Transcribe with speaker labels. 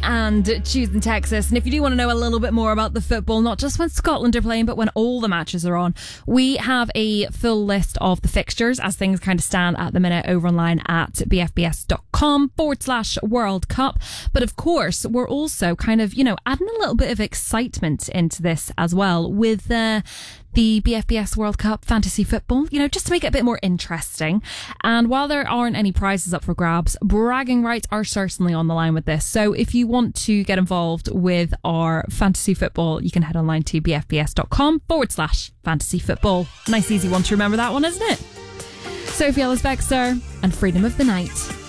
Speaker 1: and choosing Texas. And if you do want to know a little bit more about the football, not just when Scotland are playing, but when all the matches are on, we have a full list of the fixtures as things kind of stand at the minute over online at bfbs.com/World Cup. But of course, we're also kind of, adding a little bit of excitement into this as well with the BFBS World Cup fantasy football, just to make it a bit more interesting. And while there aren't any prizes up for grabs, bragging rights are certainly on the line with this. So if you want to get involved with our fantasy football, you can head online to bfbs.com/fantasy football. Nice easy one to remember, that one, isn't it? Sophie Ellis-Bextor and Freedom of the Night.